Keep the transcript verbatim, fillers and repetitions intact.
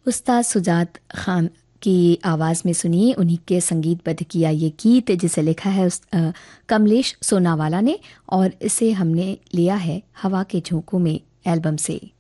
उस्ताद सुजात खान की आवाज़ में सुनिए उन्हीं के संगीतबद्ध किया ये गीत, जिसे लिखा है उस, अ, कमलेश सोनावाला ने, और इसे हमने लिया है हवा के झोंकों में एल्बम से।